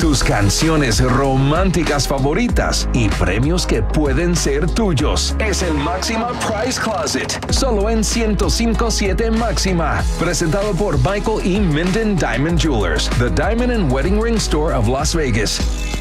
tus canciones románticas favoritas y premios que pueden ser tuyos. Es el Máxima Price Closet, solo en 105.7 Máxima. Presentado por Michael E. Minden Diamond Jewelers, the Diamond and Wedding Ring Store of Las Vegas.